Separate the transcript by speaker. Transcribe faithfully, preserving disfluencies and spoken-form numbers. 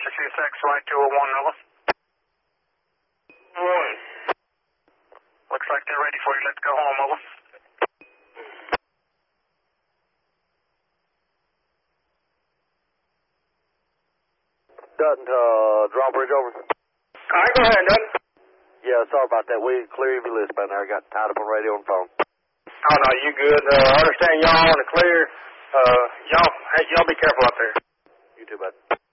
Speaker 1: C S X, flight two oh one, over.
Speaker 2: One.
Speaker 1: Looks like they're ready for you. Let's go home, over.
Speaker 3: Dutton to uh, Drawbridge, over.
Speaker 2: All right, go ahead, Dutton.
Speaker 3: Yeah, sorry about that. We clear your list down there. I got tied up on radio and phone.
Speaker 2: Oh, no, you good. Uh, I understand y'all on the clear. Uh, y'all, hey, y'all be careful out there.
Speaker 3: You too, bud.